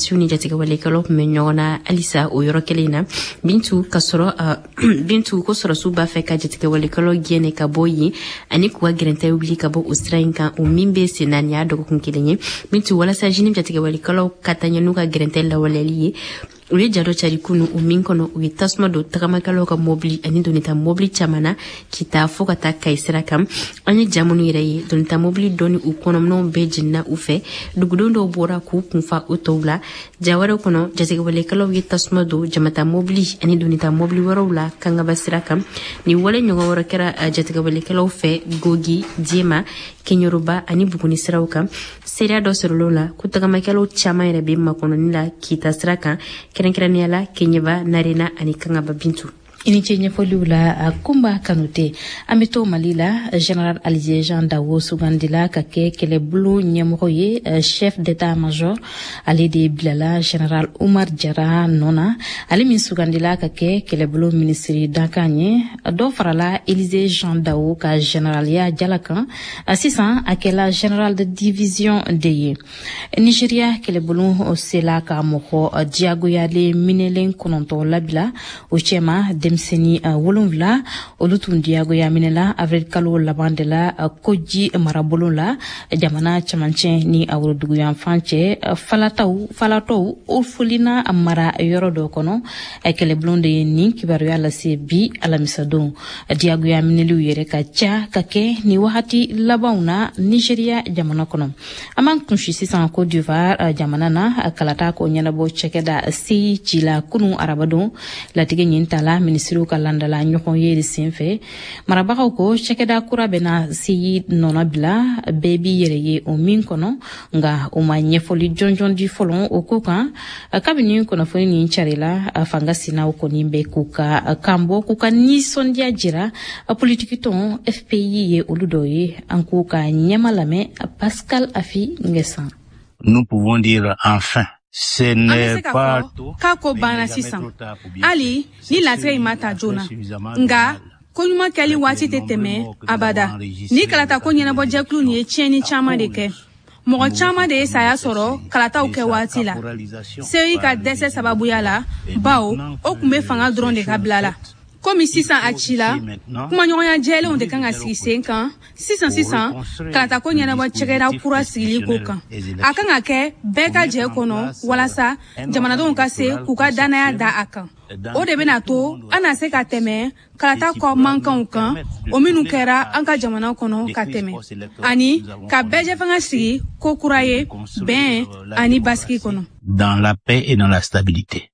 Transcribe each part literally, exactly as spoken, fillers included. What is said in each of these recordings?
sɔrɔdasiw ni jatigɛwalekɛlaw tun bɛ ɲɔgɔn na halisa o yɔrɔ kelen na Bintu ka sɔrɔ Bintu ko sɔrɔdasiw b'a fɛ ka jatigɛwalekɛlaw gɛnɛ ka bɔ yen ani k'u ka gɛrɛntɛ wuli ka bɔ o sira in kan o min bɛ sen naani y'a dɔgɔkun kelen ye Bintu walasa jini jatigɛwalekɛlaw ka taa ɲɛ n'u ka gɛrɛntɛ lawaleyali ye u ye jado cari kunu o min kɔnɔ u ye tasuma don tagamakɛlaw ka mobili ani donita mobili caman na k'i taa fo ka taa Kayi sira kan an ye jamunu yɛrɛ ye donita mobili dɔni u kɔnɔminɛw bɛɛ jenina u fɛ dugudenw dɔw bɔra k'u kunfa o tɔw la jawɛrɛ kɔnɔ jatigɛwalekɛlaw ye tasuma don jamata mobili ani donita mobili wɛrɛw la kangaba sira kan ni wale ɲɔgɔn wɛrɛ kɛra jatigɛwalekɛlaw fɛ Gogi Diema Kenyoroba ani Buguni siraw kan seria dɔ sɔrɔl'o la ko tagamakɛlaw caman yɛrɛ bɛ makɔnɔni la k'i ta sira kan kɛrɛnkɛrɛnnenya la Kenyeba Narena ani Kangaba Bintu ini ce ɲɛfɔliw la Kumba Kanute an bɛ to Mali la Général Alizé Jean Dawo sugandila ka kɛ kɛlɛbolo ɲɛmɔgɔ ye chef d'état-major ale de bilala Général Umar Jara nɔna ale min sugandila ka kɛ kɛlɛbolo ministre dakan ye dɔ farala Alizé Jean Dawo ka généraliya jala kan sisan a kɛla général de division de ye Nigeria kɛlɛbolo sela ka mɔgɔ diyagoyalen minɛlen kɔnɔntɔn labila o cɛma denmisɛnni wolonwula olu tun diyagoya minɛla avril kalo laban de la Koji marabolo la jamana camancɛ ni aworoduguyanfan cɛ falataw falatɔw o folina mara yɔrɔ dɔ kɔnɔ kɛlɛbulon de ye nin kibaruya lase bi alamisadon diyagoya minɛliw yɛrɛ ka ca ka kɛ ni wagati labanw na Nigeria jamana kɔnɔ an b'an kunsi sisan Côte d'Ivoire jamana na kalata ko ɲɛnabɔ cɛkɛda seyi ci la kunun arabadon latigɛ ɲin tala ministre ka landala ɲɔgɔn ye senfɛ marabagaw ko cɛkɛda kura bɛna seyi nɔnɔ bila bɛɛ b'i yɛrɛ ye o min kɔnɔ nka o ma ɲɛfɔli jɔnjɔn di fɔlɔ o ko kan kabini kunnafoni nin carila fanga sinaw kɔni bɛ k'u ka kanbɔ k'u ka nisɔndiya jira politiki tɔn F P I ye olu dɔ ye an k'u ka ɲɛma lamɛn Pascal Afi Ngesan. Nous pouvons dire enfin ce n'est pas kako bana sisan ali ni latigɛ in ma ta joona nga ko ɲuman kɛli waati tɛ tɛmɛ abada ni kalata ko ɲɛnabɔ jɛkulu ni ye tiɲɛni caman de kɛ mɔgɔ caman de ye saya sɔrɔ kalataw kɛ waati la seyi ka dɛsɛ sababuya la bawo o kun bɛ fanga dɔrɔn de ka bila la komi sisan a ci la kuma ɲɔgɔnya jɛlenw de kan ka sigi sen kan sisan sisan kalata ko ɲɛnabɔ cɛkɛda kura sigili ko kan a kan ka kɛ bɛɛ ka jɛ kɔnɔ walasa jamanadenw ka se k'u ka danaya da a kan o de bɛna to an na se ka tɛmɛ kalata kɔ mankanw kan o minnu kɛra an ka jamana kɔnɔ ka tɛmɛ ani ka bɛɛ jɛfanga sigi ko kura ye bɛn ani basigi kɔnɔ dans la paix et dans la stabilité.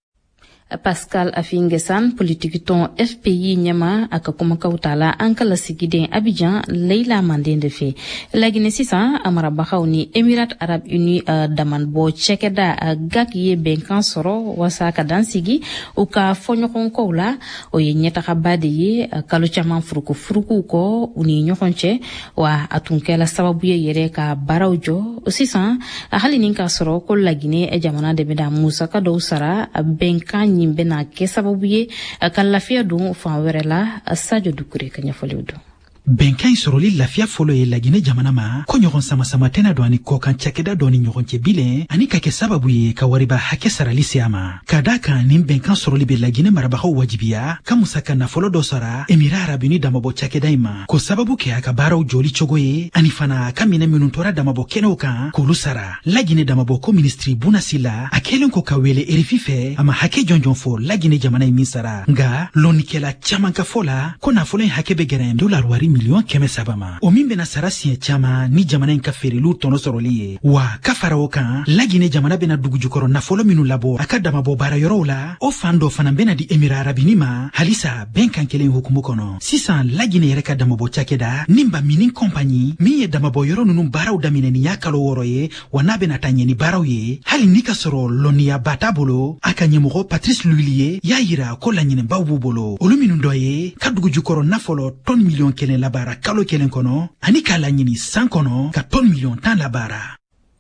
Pascal Afingesan politique ton F P I ɲɛma a ka kumakaw ta la an ka lasigiden Abidjan Leila Manden de fɛ lagine sisan a marabagaw ni Emirat Arab Uni uh, damanbɔ cɛkɛda uh, G A C ye bɛnkan sɔrɔ wasa ka dan sigi u ka fɔɲɔgɔnkaw la o ye ɲɛtagaba de ye uh, kalo caman furuku furukuw kɔ u ni ɲɔgɔn cɛ wa a tun kɛla sababu ye yɛrɛ ka baaraw jɔ sisan uh, hali nin ka sɔrɔ ko lagine jamana de bɛna musaka dɔw sara uh, bɛnkan nin bɛna kɛ sababu ye ka lafiya don fan wɛrɛ la Sadio Dukure ka ɲɛfɔliw don. bɛnkan in sɔrɔli lafiya fɔlɔ ye Laginɛ jamana ma ko ɲɔgɔn sama-sama tɛna don ani kɔkan cakɛda dɔ ni ɲɔgɔn cɛ bilen ani ka kɛ sababu ye ka wariba hakɛ sarali se a ma ka daa kan nin bɛnkan sɔrɔli bɛ Laginɛ marabagaw wajibiya ka musaka nafolo dɔ sara Emira Arabuni damabɔ cakɛda in ma ko sababu kɛ a ka baaraw jɔli cogo ye ani fana ka minɛ minnu tora damabɔ kɛnɛw kan k'olu sara Laginɛ damabɔ ko ministri Bunasila a kɛlen ko ka wele R F I fɛ a ma hakɛ jɔnjɔn fɔ Laginɛ jamana in min sara nga lɔnnikɛla caman ka fɔ la ko nafolo in hakɛ bɛ gɛrɛ dolar wari miliyɔn kɛmɛ saba ma o min bɛna sara siɲɛ caman ni jamana in ka feereliw tɔnɔ sɔrɔli ye wa ka fara o kan Laginɛ jamana bɛna dugujukɔrɔ nafolo minnu labɔ a ka damabɔ baara yɔrɔw la o fan dɔ fana bɛna di Emira Arabuni ma halisa bɛnkan kelen hukumu kɔnɔ sisan Laginɛ yɛrɛ ka damabɔ cakɛda Nimba Mining Company min ye damabɔ yɔrɔ ninnu baaraw daminɛ ni y'a kalo wɔɔrɔ ye wa n'a bɛna taa ɲɛ ni baaraw ye hali ni ka sɔrɔ lɔnniyaba t'a bolo a ka ɲɛmɔgɔ Patrice Luili y'a yira ko laɲinɛbaw b'u bolo olu minnu dɔ ye ka dugujukɔrɔ nafolo tɔn miliyɔn kelen labaara kalo kelen kɔnɔ ani k'a laɲini san kɔnɔ ka tɔn miliyɔn tan labaara.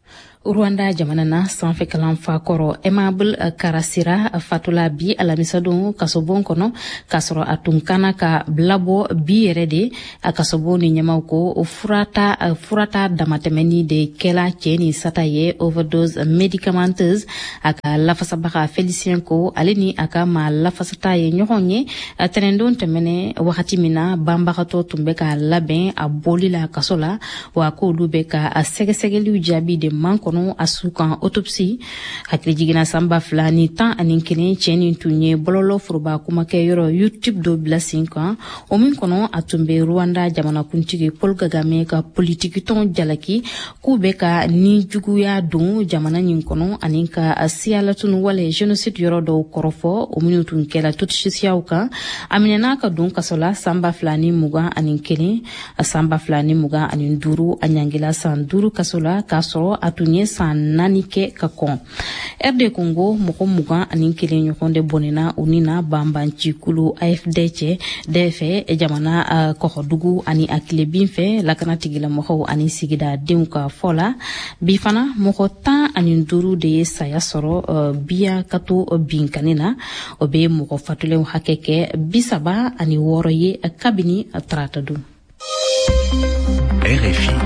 Rwanda jamana na sanfɛ kalan fa kɔrɔ Aimable Karasira fatula bi alamisa don kasobon kɔnɔ k'a sɔrɔ a tun kana ka bilabɔ bi yɛrɛ de a kasobon ni ɲɛmaw ko furata furata damatɛmɛni de kɛla cɛ ni sata ye overdose medicamenteuse a ka lafasabaga Felicien ko ale ni a ka maa lafasata ye ɲɔgɔn ye tɛnɛndon tɛmɛnɛ wagati min na banbagatɔ tun bɛ ka labɛn a bɔli la kaso la wa k'olu bɛ ka a sɛgɛsɛgɛliw jaabi de man kɔnɔ a su kan autopsie hakili jiginna sanba fila ni tan ani kelen cɛ nin tun ye bɔlɔlɔ foroba kumakɛ yɔrɔ YouTube dɔ bila sen kan o min kɔnɔ a tun bɛ Rwanda jamanakuntigi Paul Kagame ka politikitɔn jalaki k'u bɛ ka ni juguya don jamana nin kɔnɔ ani ka siyalatunu wale génocide yɔrɔ dɔw kɔrɔfɔ o minnu tun kɛla tutisiyaw kan a minɛna ka don kaso la sanba fila ni mugan ani kelen sanba fila ni mugan ani duuru a ɲangila san duuru kaso la k'a sɔrɔ a tun ye san naani kɛ ka kɔn R D Congo mɔgɔ mugan ani kelen ɲɔgɔn de bɔnɛna u ni na banbancikulu A F D cɛ D F jamana kɔkɔdugu ani a tilebin fɛ lakanatigilamɔgɔw ani sigidadenw ka fɔ la bi fana mɔgɔ tan ani duuru de ye saya sɔrɔ biya ka to binkani na o bɛ mɔgɔ fatulenw hakɛ kɛ bi saba ani wɔɔrɔ ye kabini tarata don. R F I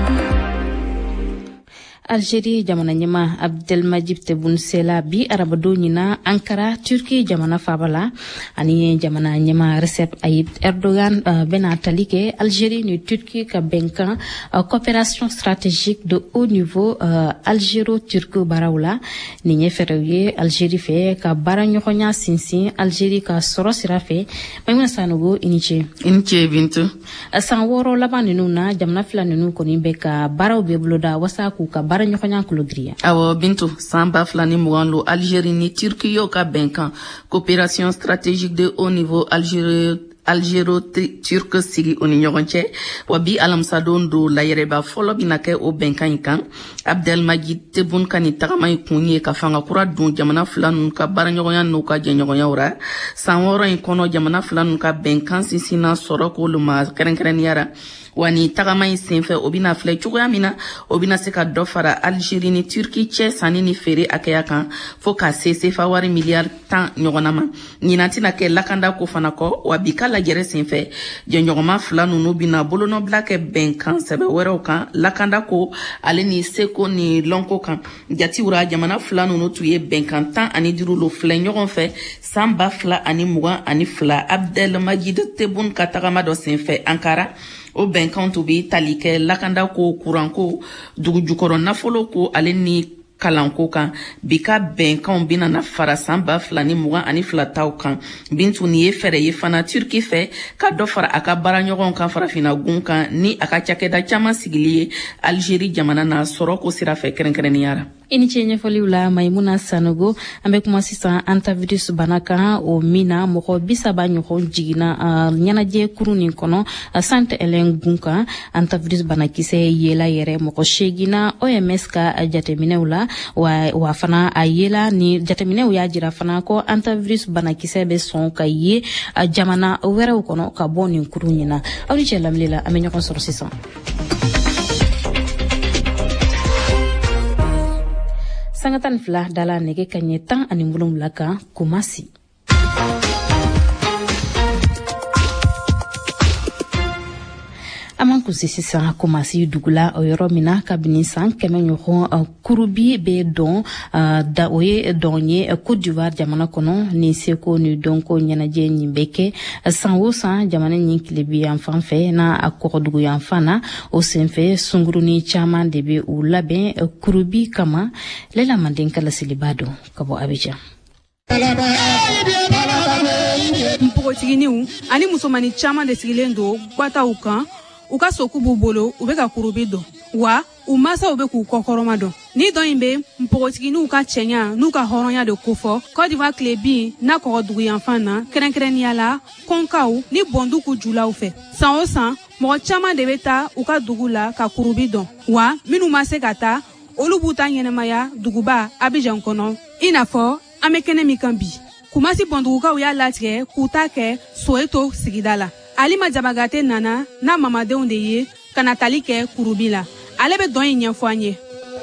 Algerie jamana ɲɛma Abdelmadjid Tebboune Sela bi arabado ɲina Ankara Turki jamana fabala ani jamana ɲɛma Recep Tayyip Erdogan uh, bena tali kɛ Algerie ni Turki ka bɛnkan uh, coopération stratégique de haut niveau uh, algéro-turc baaraw la nin ye fɛɛrɛw ye Algerie fɛ ka baara ɲɔgɔnya sinsin Algerie ka sɔrɔ sira fɛ Maimuna Sanogo i ni ce. I ni ce Bintu. Uh, san wɔɔrɔ laban ninnu na jamana fila ninnu kɔni bɛ ka baaraw bɛ boloda wasa k'u ka baara ɲɔgɔnya kulogiriya. Awɔ Bintu, san ba fila ni mugan lo Algérie ni Turki y'o ka bɛnkan coopération stratégique de haut niveau Algérie Algéro-turc sigi o ni ɲɔgɔn cɛ wa bi alamisa don do layɛrɛba fɔlɔ bɛna kɛ o bɛnkan in kan Abdelmadjid Tebboune ka ni tagama in kun ye ka fanga kura don jamana fila ninnu ka baaraɲɔgɔnya n'u ka jɛɲɔgɔnyaw ra san wɔɔrɔ in kɔnɔ jamana fila ninnu ka bɛnkan sinsinna sɔrɔ k'olu ma kɛrɛnkɛrɛnniyara wa ni tagama in senfɛ o bɛna filɛ cogoya min na o bɛna se ka dɔ fara Algérie ni Turki cɛ sanni ni feere hakɛya kan fo ka se sefa wari miliyari tan ɲɔgɔnna ma ɲinan tɛna kɛ lakanda ko fana kɔ wa bi ka lajɛrɛ senfɛ jɛɲɔgɔnma fila ninnu bɛna bolonɔbila kɛ bɛnkan sɛbɛ wɛrɛw kan lakanda ko ale ni seko ni lɔnko kan jatiwura jamana fila ninnu tun ye bɛnkan tan ani duuru lo filɛ ɲɔgɔn fɛ san ba fila ani mugan ani fila Abdelmadjid Tebboune ka tagama dɔ senfɛ Ankara o bɛnkan tun bɛ tali kɛ lakanda ko kuranko dugujukɔrɔ nafolo ko ale ni kalanko kan bi ka bɛnkanw bɛna na fara san ba fila ni mugan ani fila taw kan Bintu nin ye fɛɛrɛ ye fana Turki fɛ ka dɔ fara a ka baaraɲɔgɔnw kan farafinna gun kan ni a ka cakɛda caman sigili ye Algérie jamana na sɔrɔ ko sira fɛ kɛrɛnkɛrɛnniyara. I ni ce ɲɛfɔliw la Maimuna Sanogo an bɛ kuma sisan antivirus bana kan o min na mɔgɔ bi saba ɲɔgɔn jiginna uh, ɲɛnajɛ kurun nin kɔnɔ uh, Sainte Hélène gun kan antivirus banakisɛ yela yɛrɛ mɔgɔ seginna O M S ka uh, jateminɛw la wa, wa fana a yela ni jateminɛw y'a jira fana ko antivirus banakisɛ bɛ sɔn ka ye uh, jamana wɛrɛw kɔnɔ ka bɔ nin kurun ɲin na aw ni cɛ lamɛnli la an bɛ ɲɔgɔn sɔrɔ sisan. Sanga tan fila dala nege kanɲɛ tan ani wolonwula kan Kumasi. Aman kusi sisan Kumasi dugula o yɔrɔ min na kabini san kɛmɛ ɲɔgɔn uh, kurubi bɛ dɔn uh, da o ye dɔn ye uh, Côte d'Ivoire jamana kɔnɔ ni seko ni dɔnko ɲɛnajɛ nin bɛ kɛ uh, san o san jamana nin tilebi yan fan fɛ n'a a kɔgɔdugu yan fan na o senfɛ sungurunin caman de bɛ u labɛn uh, kurubi kama Lela Manden kalasiliba dɔn ka bɔ Abidjan. Npogotiginiw ani musomani caman de sigilen don gwataw kan u ka soku b'u bolo u bɛ ka kurubi dɔn wa u masaw bɛ k'u kɔkɔrɔma dɔn ni dɔn in bɛ npogotiginiw ka cɛɲa n'u ka hɔrɔnya de kofɔ Côte d'Ivoire tilebin n'a kɔgɔdugu yanfan na kɛrɛnkɛrɛnniya la kɔnkaw ni bɔndugu julaw fɛ san o san mɔgɔ caman de bɛ taa u ka dugu la ka kurubi dɔn wa minnu ma se ka taa olu b'u ta ɲɛnɛmaya duguba Abidjan kɔnɔ i n'a fɔ an bɛ kɛnɛ min kan bi Kumasi bɔndugukaw y'a latigɛ k'u ta kɛ Soweto sigida la Alima Jabagate nana n'a mamadenw de ye ka na tali kɛ kurubi la ale bɛ dɔn in ɲɛfɔ an ye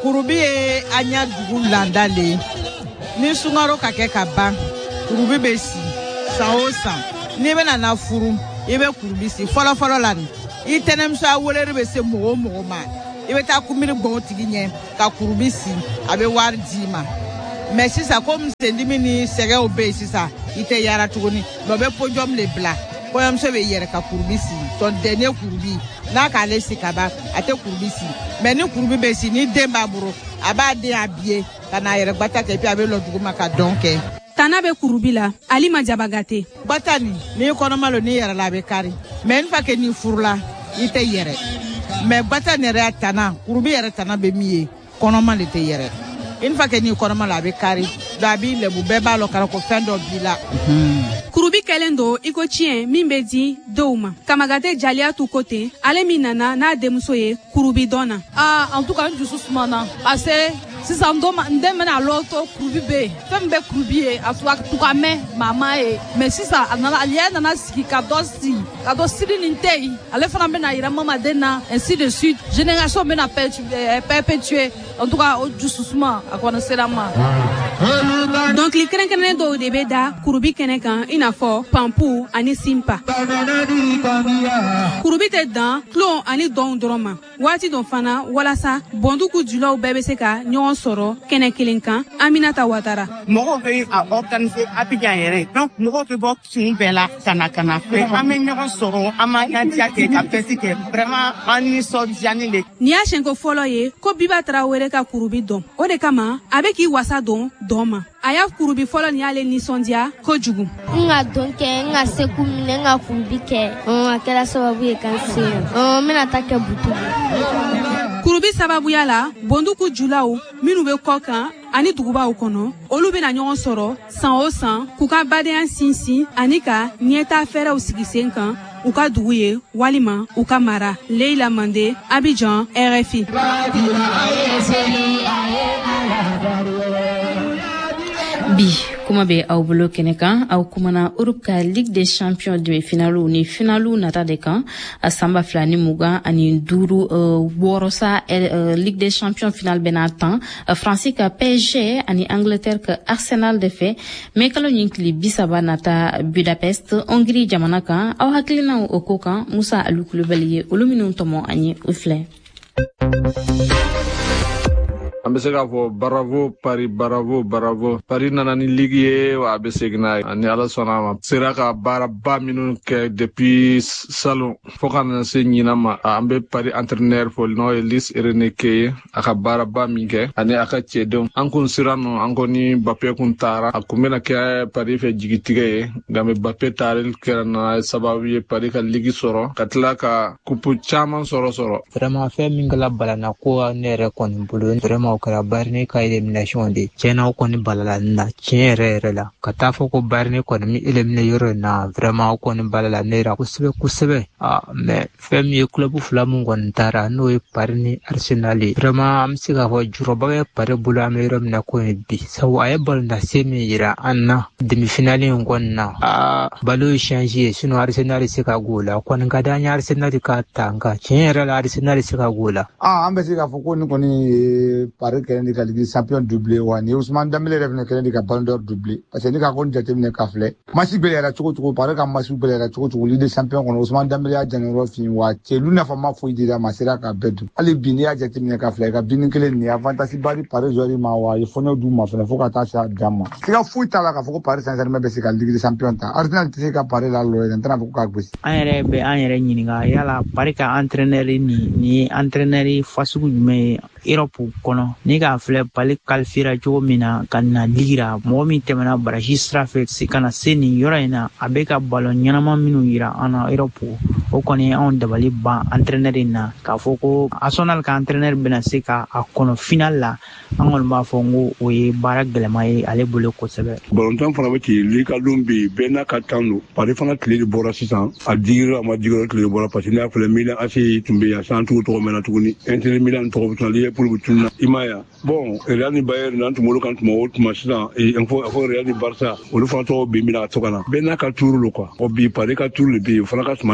kurubi ye anya dugu landa le ni sungaro ka kɛ ka ban kurubi bɛ si san o san ni bɛ na furu i bɛ kurubi si fɔlɔ fɔlɔ la ni i tɛnɛmuso a weleli bɛ se mɔgɔ o mɔgɔ ma i bɛ taa kumiri gbɔn o tigi ɲɛ ka kurubi si a bɛ wari d'i ma mais sisan komi sendimi ni sɛgɛw bɛ yen sisan i tɛ yara tuguni mais o bɛ pojɔm le bila kɔɲɔmuso bɛ yɛrɛ ka kurubi si tɔn dɛnɛ kurubi n'a k'ale si ka ban a tɛ kurubi si mais ni kurubi bɛ si ni den b'a bolo a b'a den a biye ka n'a yɛrɛ gbata kɛ puis a bɛ lɔ dugu ma ka dɔn kɛ. Tana bɛ kurubi la ali ma jabagate gbata nin n'i kɔnɔma lo n'i yɛrɛ la a bɛ kari mais une fois que n'i furula i tɛ yɛrɛ mais gbata nin yɛrɛ tana kurubi yɛrɛ tana bɛ min ye kɔnɔma de tɛ yɛrɛ une fois que n'i kɔnɔma la a bɛ kari donc a b'i lebu bɛɛ b'a lɔ kara ko fɛn dɔ b'i la. kurubi kɛlen don i ko tiɲɛ min bɛ di dɔw ma kamagate jaliya t'u ko ten ale min nana n'a denmuso ye kurubi dɔn na. ah en tout cas n dusu sumana parce que sisan n den bɛna lɔ to kurubi bɛ yen fɛn min bɛ kurubi ye a tun ka mɛn mama ye mais sisan a nana ale yɛrɛ nana sigi ka dɔ sigi ka dɔ siri nin tɛ yen ale fana bɛna yira mamaden na ainsi de suite génération bɛna perpétuer en tout cas o dusu suma a kɔni sera ma. dɔnkili kɛrɛnkɛrɛnnen dɔw de bɛ da kurubi kɛnɛ kan i n'a fɔ panpu ani simpa. kurubi tɛ dan tulon ani dɔn dɔrɔn ma waati dɔ fana walasa bɔndugu julaw bɛɛ bɛ se ka ɲɔgɔn sɔrɔ kɛnɛ kelen kan Aminata Watara. mɔgɔw bɛ a organiser Abidjan yɛrɛ donc mɔgɔw bɛ bɔ kun bɛɛ la ka na ka na fɛ an bɛ ɲɔgɔn sɔrɔ an ma ɲadiya kɛ ka fɛsi kɛ vraiment an nisɔndiyani de. nin y'a siɲɛko fɔlɔ ye ko Biba Tarawele ka kurubi dɔn o de kama a bɛ k'i wasa dɔn dɔn ma a y'a kurubi fɔlɔ nin y'ale nisɔndiya kojugu. n ka dɔn kɛ n ka seku minɛ n ka kurubi kɛ a kɛra sababu ye kan se n bɛna taa kɛ butugu. kurubi sababuya la bonduku julaw minnu bɛ kɔ kan ani dugubaw kɔnɔ olu bɛna ɲɔgɔn sɔrɔ san o san k'u ka badenya sinsin ani ka ɲɛtaa fɛrɛw sigi sen kan u ka dugu ye walima u ka mara. Leila Mande, Abidjan, R F I. bi kuma bɛ aw bolo kɛnɛ kan aw kumana Europe ka Ligue des Champions demi-finale ni finale nata de kan a sanba fila ni mugan ani duuru wɔɔrɔ sa Ligue des Champions finale bɛna tan Fransi ka P S G ani Angleterre ka Arsenal de fɛ mais kalo ɲin tili bi saba nata Budapest Hongrie jamana kan aw hakilinaw o ko kan Musa Alu Kulubali ye olu minnu tɔmɔ an ye o filɛ. An bɛ se k'a fɔ bravo Paris bravo bravo Paris nana ni ligue ye wa a bɛ segin n'a ye ani Ala sɔnna a ma sera ka baaraba minnu kɛ depuis salon fo ka na se ɲinan ma an bɛ Paris entraîneur fo n'o ye Luis Enrique ye a ka baaraba min kɛ ani a ka cɛdenw an kun sera nɔ an ko ni Mbappé kun taara a kun bɛna kɛ Paris fɛ jigitigɛ ye nka Mbappé taarali kɛra na sababu ye Paris ka ligue sɔrɔ ka tila ka coupe caman sɔrɔ sɔrɔ. Vraiment fɛn min kɛla balana ko ne yɛrɛ kɔni bolo vraiment o kɛra Bayern ka élimination de tiɲɛna o kɔni balala na tiɲɛ yɛrɛ yɛrɛ la ka taa fɔ ko Bayern kɔni mi éliminer yɔrɔ in na vraiment o kɔni balala ne yɛrɛ kosɛbɛ kosɛbɛ ah mais fɛn min ye club fila mun kɔni taara n'o ye Paris ni Arsenal ye vraiment an bɛ se k'a fɔ jurɔba bɛ Paris bolo an bɛ yɔrɔ min na ko ye bi sabu a ye balonda min yira an na demi-finale in kɔni na ah balo ye changer ye sinon Arsenal se ka go la kɔni ka di an ye Arsenal ka ta nka tiɲɛ yɛrɛ la Arsenal se ka go la. ah an bɛ se k'a fɔ ko ni kɔni Paris kɛlen de ka Ligue champion doublé wa ni Ousmane Dembélé yɛrɛ fana kɛlen de ka Ballon d'Or doublé parce que ni ka kɔni jateminɛ ka filɛ match bɛɛ yɛrɛ cogo cogo Paris ka match bɛɛ yɛrɛ cogo cogo Ligue champion kɔnɔ Ousmane Dembélé y'a janyɔrɔ fin wa cɛlu nafa ma foyi dira ma sera ka bɛɛ dun hali bi n'i y'a jateminɛ ka filɛ ka bini kelen nin avantage ba di Paris joueur ma wa ye fɔɲɔ d'u ma fana fo ka taa se a dan ma siga foyi t'a la k'a fɔ ko Paris Saint-Germain bɛ se ka Ligue champion ta Arsenal tɛ se ka Paris la lɔ yɛrɛ n tɛna fɔ ko k'a gosi. An yɛrɛ bɛ an yɛrɛ ɲininka yala Paris ka entraîneur ni ni ye entraîneur fasugu jumɛn ye Europe kɔnɔ ni k'a filɛ Paris qualifiera cogo min na ka na Ligue la mɔgɔ min tɛmɛna baraji sira fɛ ka na se nin yɔrɔ in na a bɛ ka ballon ɲɛnama minnu yira an na Europe o kɔni anw dabali ban entraîneur in na k'a fɔ ko Arsenal ka entraîneur bɛna se ka a kɔnɔ final la an kɔni b'a fɔ n ko o ye baara gɛlɛma ye ale bolo kosɛbɛ. Ballon fana bɛ ten Ligue don bɛ yen bɛɛ n'a ka temps don Paris fana tile de bɔra sisan a digira a ma digira tile de bɔra parce que n'a filɛ Milan A C tun bɛ yan san tugu tɔgɔ mɛnna tuguni Inter Milan tɔgɔ bɛ tun na Liverpool bɛ tun na i ma ye bon Real ni Bayern n'an tun bolo kan tuma o tuma sisan il faut faut Real ni Barça olu fana tɔgɔ bɛ mina ka to ka na bɛɛ n'a ka tour lo quoi o bi Paris ka tour le bɛ yen o fana ka suma le bɔra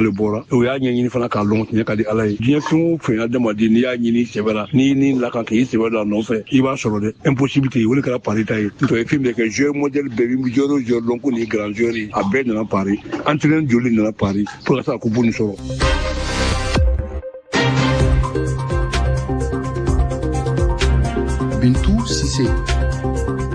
o y'a ɲɛɲini fana k'a lɔn tiɲɛ ka di ala ye diɲɛ fɛn o fɛn adamaden n'i y'a ɲini sɛbɛ la n'i ni lakan k'i sɛbɛ la nɔfɛ i b'a sɔrɔ dɛ impossibilité o de kɛra pari ta ye n'o ye film de kɛ joueur modèle bɛɛ bi joueur o joueur dɔn ko nin grand joueur ye a bɛɛ nana pari entraîneur joli nana pari pour ka se ka coupe nin sɔrɔ. Bintou Cissé.